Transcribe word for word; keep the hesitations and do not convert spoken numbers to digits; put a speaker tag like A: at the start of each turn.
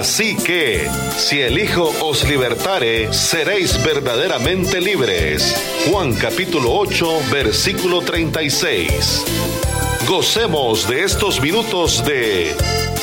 A: Así que, si el Hijo os libertare, seréis verdaderamente libres. Juan capítulo ocho, versículo treinta y seis. Gocemos de estos minutos de